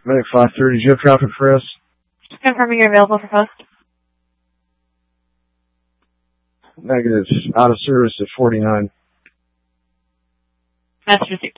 Medic 530, do you have traffic for us? Confirming you're available for post. Negative. Out of service at 49. That's received.